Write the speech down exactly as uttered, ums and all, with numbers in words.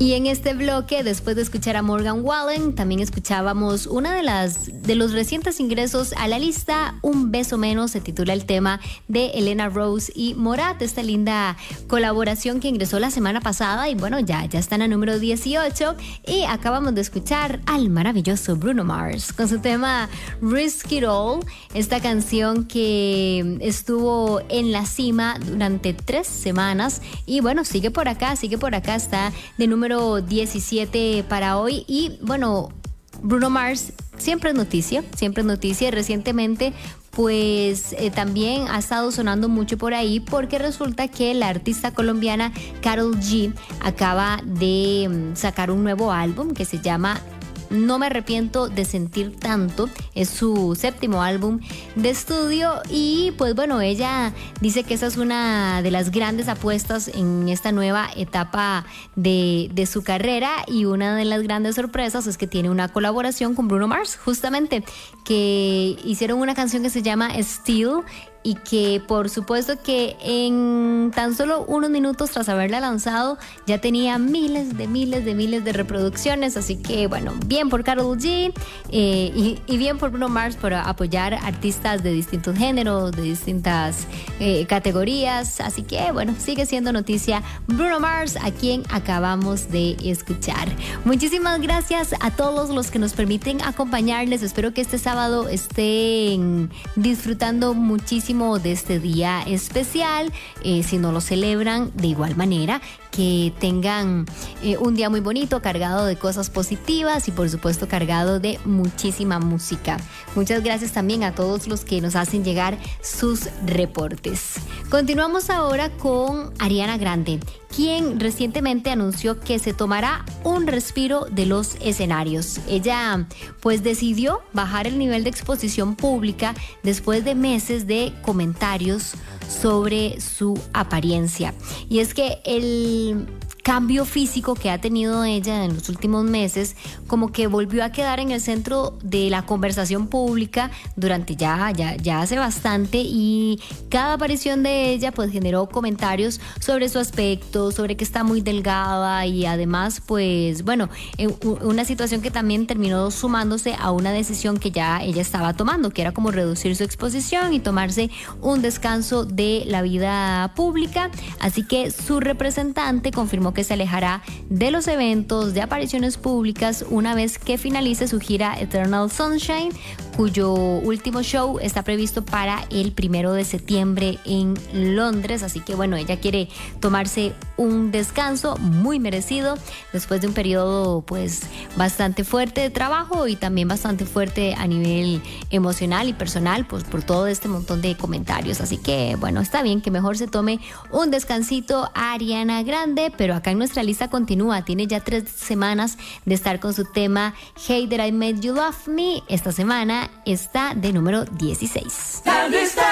Y en este bloque, después de escuchar a Morgan Wallen, también escuchábamos una de las de los recientes ingresos a la lista, Un beso menos, se titula el tema de Elena Rose y Morat, esta linda colaboración que ingresó la semana pasada y bueno, ya, ya está en la número dieciocho. Y acabamos de escuchar al maravilloso Bruno Mars con su tema Risk It All, esta canción que estuvo en la cima durante tres semanas y bueno, sigue por acá, sigue por acá, está de número diecisiete para hoy. Y bueno, Bruno Mars siempre es noticia, siempre es noticia. Y recientemente pues eh, también ha estado sonando mucho por ahí porque resulta que la artista colombiana Karol G acaba de um, sacar un nuevo álbum que se llama No me arrepiento de sentir tanto. Es su séptimo álbum de estudio y pues bueno, ella dice que esa es una de las grandes apuestas en esta nueva etapa de, de su carrera, y una de las grandes sorpresas es que tiene una colaboración con Bruno Mars, justamente, que hicieron una canción que se llama Still, y que por supuesto que en tan solo unos minutos tras haberla lanzado ya tenía miles de miles de miles de reproducciones. Así que bueno, bien por Karol G eh, y, y bien por Bruno Mars por apoyar artistas de distintos géneros, de distintas eh, categorías. Así que bueno, sigue siendo noticia Bruno Mars, a quien acabamos de escuchar. Muchísimas gracias a todos los que nos permiten acompañarles. Espero que este sábado estén disfrutando muchísimo de este día especial. Eh, si no lo celebran, de igual manera, que tengan eh, un día muy bonito, cargado de cosas positivas y por supuesto cargado de muchísima música. Muchas gracias también a todos los que nos hacen llegar sus reportes. Continuamos ahora con Ariana Grande, quien recientemente anunció que se tomará un respiro de los escenarios. Ella pues decidió bajar el nivel de exposición pública después de meses de comentarios sobre su apariencia. Y es que el cambio físico que ha tenido ella en los últimos meses como que volvió a quedar en el centro de la conversación pública durante ya, ya, ya hace bastante, y cada aparición de ella pues generó comentarios sobre su aspecto, sobre que está muy delgada, y además pues bueno, una situación que también terminó sumándose a una decisión que ya ella estaba tomando, que era como reducir su exposición y tomarse un descanso de la vida pública. Así que su representante confirmó que se alejará de los eventos de apariciones públicas una vez que finalice su gira Eternal Sunshine, cuyo último show está previsto para el primero de septiembre en Londres. Así que bueno, ella quiere tomarse un descanso muy merecido después de un periodo pues bastante fuerte de trabajo y también bastante fuerte a nivel emocional y personal, pues por todo este montón de comentarios. Así que bueno, está bien que mejor se tome un descansito a Ariana Grande, pero acá en nuestra lista continúa. Tiene ya tres semanas de estar con su tema Hey That I Made You Love Me. Esta semana está de número dieciséis. ¿Dónde está?